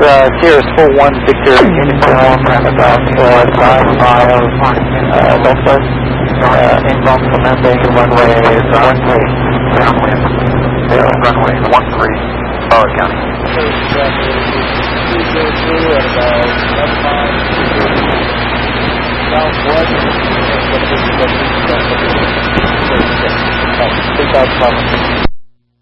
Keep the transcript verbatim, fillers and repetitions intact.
uh, Sierra four one Victor uniform, about uh, five miles uh, northwest, uh, inbound commencing runway one three. Downwind. Yeah, runway one three, Broward County. Two zero two at about eleven miles.